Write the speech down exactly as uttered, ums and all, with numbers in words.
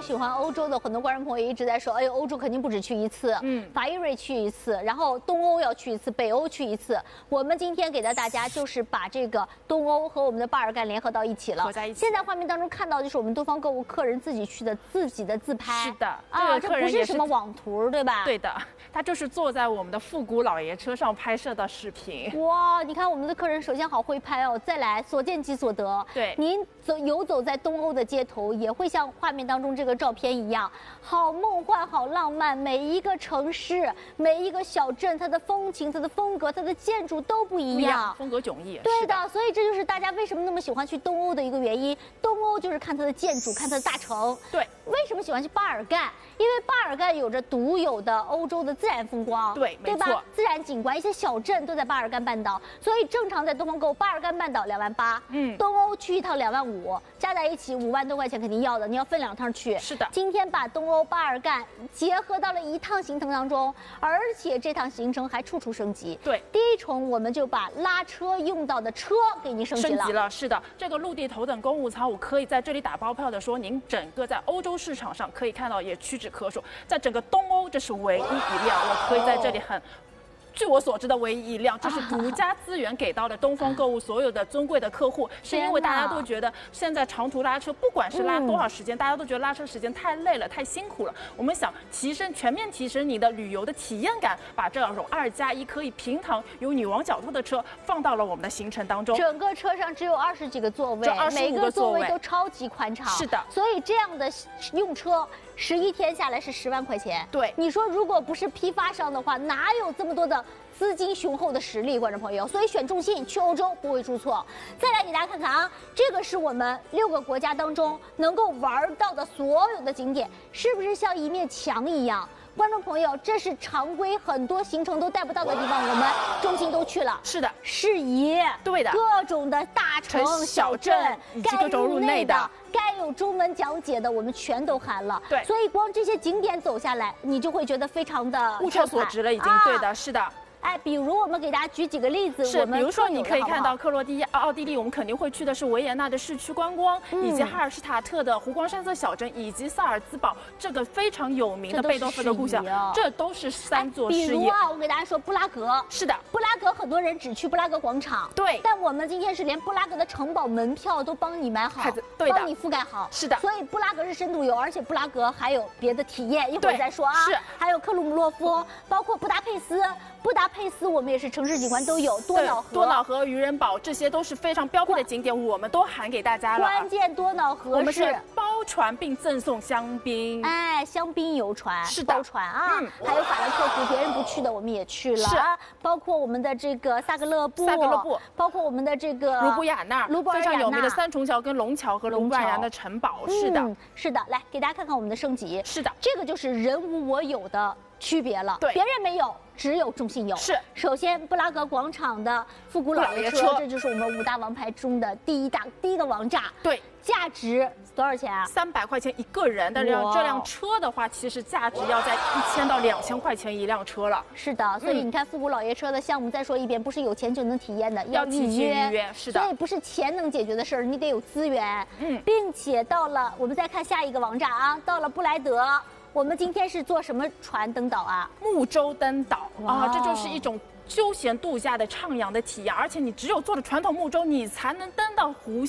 果喜欢欧洲的很多观众朋友也一直在说，哎呦，欧洲肯定不止去一次，嗯，法意瑞去一次，然后东欧要去一次，北欧去一次。我们今天给到大家就是把这个东欧和我们的巴尔干联合到一起了。 合在一起。 现在画面当中看到就是我们东方购物客人自己去的自己的自拍。 是的， 啊， 这个客人这不是什么网图，对吧？ 对的，他就是坐在我们的复古老爷车上拍摄的视频。 哇，你看我们的客人首先好会拍哦，再来所见即所得。 对， 您走游走在东欧的街头，也会像画面当中这个照片一样，好梦幻，好浪漫。每一个城市，每一个小镇，它的风情、它的风格、它的建筑都不一样， 不一样风格迥异。 对的，所以这就是大家为什么那么喜欢去东欧的一个原因。东欧就是看它的建筑，看它的大城。 对， 为什么喜欢去巴尔干？因为巴尔干有着独有的欧洲的自然风光， 对， 对吧？自然景观，一些小镇都在巴尔干半岛，所以正常在东方购，巴尔干半岛两万八，嗯，东欧去一趟两万五，加在一起五万多块钱肯定要的，你要分两趟去。 是的， 今天把东欧巴尔干结合到了一趟行程当中，而且这趟行程还处处升级。 对， 第一重我们就把拉车用到的车给您升级了。 升级了，是的，这个陆地头等公务舱，我可以在这里打包票的说，您整个在欧洲市场上可以看到，也屈指可数，在整个东欧这是唯一一辆，我可以在这里很。据我所知的唯一一辆，这是独家资源给到的东方购物所有的尊贵的客户，是因为大家都觉得现在长途拉车，不管是拉多少时间，大家都觉得拉车时间太累了，太辛苦了。我们想提升全面提升你的旅游的体验感，把这种二加一可以平躺有女王脚踏的车放到了我们的行程当中。 整个车上只有二十几个座位，每个座位都超级宽敞。 是的， 所以这样的用车。十一天下来是十万块钱， 对， 你说如果不是批发商的话，哪有这么多的资金雄厚的实力，观众朋友？所以选中信去欧洲不会出错。再来给大家看看啊，这个是我们六个国家当中能够玩到的所有的景点，是不是像一面墙一样？观众朋友，这是常规很多行程都带不到的地方，我们中心都去了。 是的， 适宜， 对的， 各种的大城小镇， 该入内的。 该有中文讲解的，我们全都含了。 对， 所以光这些景点走下来，你就会觉得非常的物超所值了，已经。啊、对的，是的。 哎，比如我们给大家举几个例子， 是，比如说你可以看到克罗地亚、奥地利，我们肯定会去的是维也纳的市区观光，嗯、以及哈尔施塔特的湖光山色小镇，以及萨尔兹堡这个非常有名的贝多芬的故乡，这都是三座事业。 比如啊，我给大家说布拉格， 是的， 布拉格很多人只去布拉格广场， 对， 但我们今天是连布拉格的城堡门票都帮你买好， 对的， 帮你覆盖好， 是的。 所以布拉格是深度游，而且布拉格还有别的体验，一会儿再说啊。 是， 还有克鲁姆洛夫，包括布达佩斯，布达佩斯我们也是。城市景观都有，多瑙河、 多瑙河、渔人堡，这些都是非常标配的景点，我们都含给大家了。 关键多瑙河我们是包船并赠送香槟， 哎，香槟游船是的， 包船啊，嗯、还有法兰克福，别人不去的我们也去了， 是啊，包括我们的这个萨格勒布， 萨格勒布， 包括我们的这个卢布雅那， 卢布尔雅那非常有名的三重桥跟龙桥和卢布尔雅的城堡，是的、 嗯，是的，来给大家看看我们的升级， 是的， 这个就是人无我有的区别了， 对， 别人没有。只有中信有。 是， 首先布拉格广场的复古老爷车，这就是我们五大王牌中的第一大第一个王炸。 对， 价值多少钱啊？ 三百块钱一个人，但是这辆车的话，其实价值要在一千到两千块钱一辆车了。 是的，所以你看复古老爷车的项目，再说一遍，不是有钱就能体验的， 要预约。预约是的， 所以不是钱能解决的事儿，你得有资源。嗯，并且到了，我们再看下一个王炸啊，到了布莱德。我们今天是坐什么船登岛啊？ 木舟登岛啊，这就是一种休闲度假的徜徉的体验，而且你只有坐着传统木舟，你才能登到湖